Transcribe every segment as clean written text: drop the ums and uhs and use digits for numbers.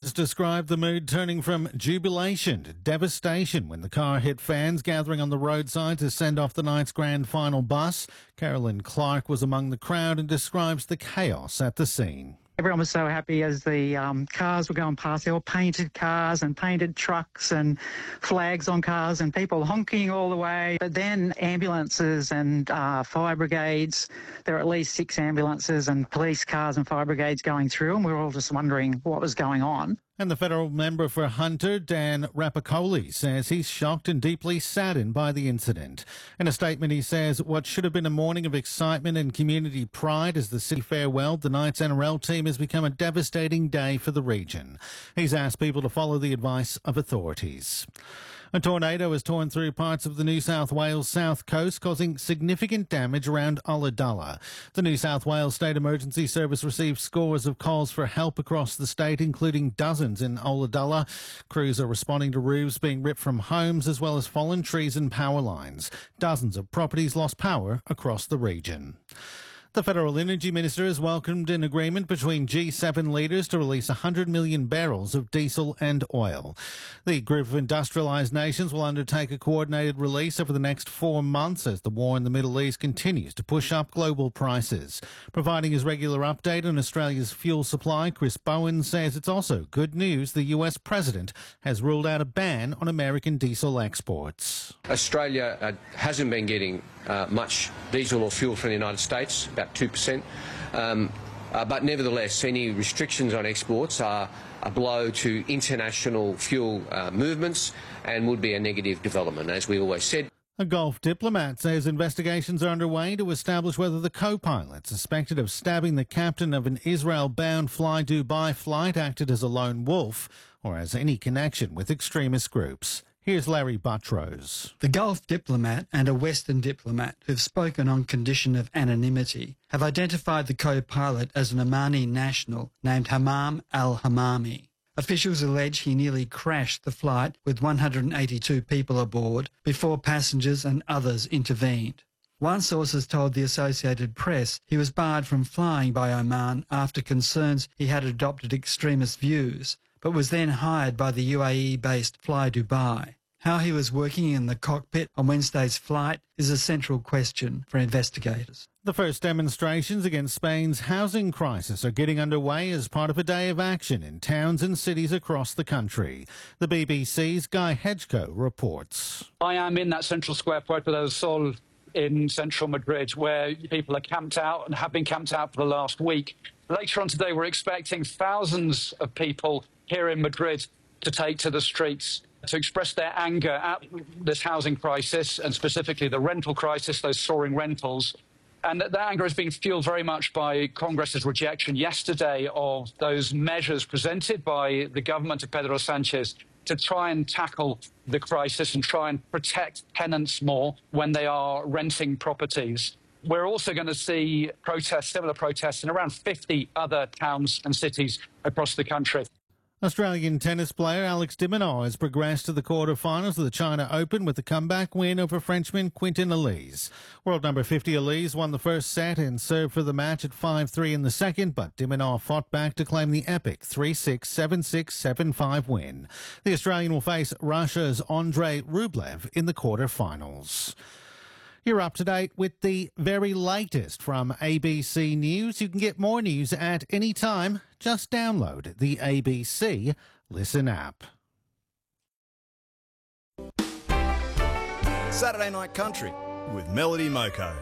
Words describe the mood turning from jubilation to devastation when the car hit fans gathering on the roadside to send off the night's grand final bus. Carolyn Clark was among the crowd and describes the chaos at the scene. Everyone was so happy as the cars were going past. They were painted cars and painted trucks and flags on cars and people honking all the way. But then ambulances and fire brigades, there were at least 6 ambulances and police cars and fire brigades going through, and we were all just wondering what was going on. And the federal member for Hunter, Dan Rapopoli, says he's shocked and deeply saddened by the incident. In a statement, he says what should have been a morning of excitement and community pride as the city farewelled the Knights NRL team has become a devastating day for the region. He's asked people to follow the advice of authorities. A tornado has torn through parts of the New South Wales south coast, causing significant damage around Ulladulla. The New South Wales State Emergency Service received scores of calls for help across the state, including dozens in Ulladulla. Crews are responding to roofs being ripped from homes as well as fallen trees and power lines. Dozens of properties lost power across the region. The Federal Energy Minister has welcomed an agreement between G7 leaders to release 100 million barrels of diesel and oil. The group of industrialised nations will undertake a coordinated release over the next 4 months as the war in the Middle East continues to push up global prices. Providing his regular update on Australia's fuel supply, Chris Bowen says it's also good news the US President has ruled out a ban on American diesel exports. Australia hasn't been getting much diesel or fuel from the United States, about 2%. But nevertheless, any restrictions on exports are a blow to international fuel movements and would be a negative development, as we always said. A Gulf diplomat says investigations are underway to establish whether the co-pilot suspected of stabbing the captain of an Israel-bound Fly Dubai flight acted as a lone wolf or has any connection with extremist groups. Here's Larry Buttrose. The Gulf diplomat and a Western diplomat who've spoken on condition of anonymity have identified the co-pilot as an Omani national named Hammam al-Hammami. Officials allege he nearly crashed the flight with 182 people aboard before passengers and others intervened. One source has told the Associated Press he was barred from flying by Oman after concerns he had adopted extremist views, but was then hired by the UAE-based Fly Dubai. How he was working in the cockpit on Wednesday's flight is a central question for investigators. The first demonstrations against Spain's housing crisis are getting underway as part of a day of action in towns and cities across the country. The BBC's Guy Hedgecoe reports. I am in that central square Puerta del Sol in central Madrid, where people are camped out and have been camped out for the last week. Later on today, we're expecting thousands of people here in Madrid to take to the streets to express their anger at this housing crisis and specifically the rental crisis, those soaring rentals. And that anger is being fueled very much by Congress's rejection yesterday of those measures presented by the government of Pedro Sanchez to try and tackle the crisis and try and protect tenants more when they are renting properties. We're also going to see protests, similar protests in around 50 other towns and cities across the country. Australian tennis player Alex de Minaur has progressed to the quarter-finals of the China Open with a comeback win over Frenchman Quentin Elise. World number 50 Elise won the first set and served for the match at 5-3 in the second, but de Minaur fought back to claim the epic 3-6, 7-6, 7-5 win. The Australian will face Russia's Andrei Rublev in the quarter-finals. You're up to date with the very latest from ABC News. You can get more news at any time. Just download the ABC Listen app. Saturday Night Country with Melody Moko.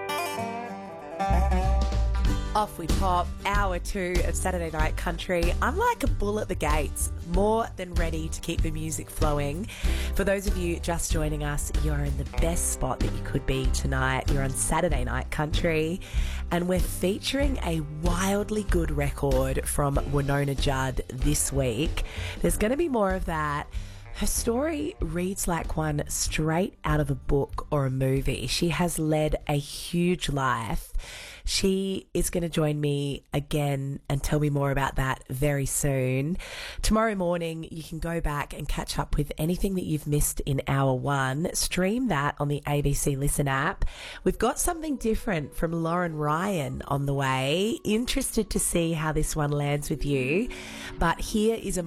Off we pop, hour 2 of Saturday Night Country. I'm like a bull at the gates, more than ready to keep the music flowing. For those of you just joining us, you're in the best spot that you could be tonight. You're on Saturday Night Country, and we're featuring a wildly good record from Winona Judd this week. There's going to be more of that. Her story reads like one straight out of a book or a movie. She has led a huge life. She is going to join me again and tell me more about that very soon. Tomorrow morning, you can go back and catch up with anything that you've missed in hour 1. Stream that on the ABC Listen app. We've got something different from Lauren Ryan on the way. Interested to see how this one lands with you. But here is a